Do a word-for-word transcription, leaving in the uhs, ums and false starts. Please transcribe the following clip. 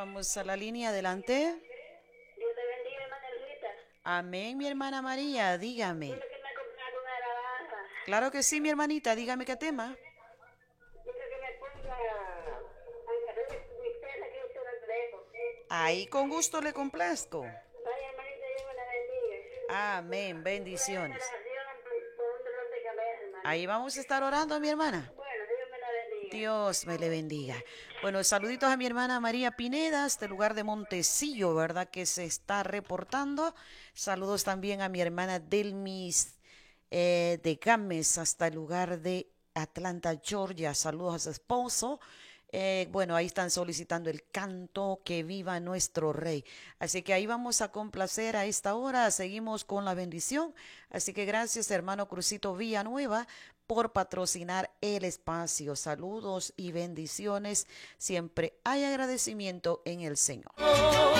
Vamos a la línea adelante. Dios te bendiga, hermana Rita. Amén, mi hermana María, dígame. Dile que me ha comprado una alabanza. Claro que sí, mi hermanita, dígame qué tema. Dile que me ponga a Carlos Vicente que yo no dejo. Ahí con gusto le complazco. Vaya, hermanita, Dios me la bendiga. Amén, Y vaya en bendiciones. oración por, por un dolor de cabeza, hermano. Ahí vamos a estar orando, mi hermana. Bueno, Dios me la bendiga. Dios me le bendiga. Bueno, saluditos a mi hermana María Pineda, este lugar de Montecillo, ¿verdad? Que se está reportando. Saludos también a mi hermana Delmis eh, de Gámez, hasta el lugar de Atlanta, Georgia. Saludos a su esposo. Eh, bueno, ahí están solicitando el canto Que viva nuestro Rey. Así que ahí vamos a complacer a esta hora. Seguimos con la bendición. Así que gracias, hermano Crucito Villanueva, por patrocinar el espacio. Saludos y bendiciones. Siempre hay agradecimiento en el Señor.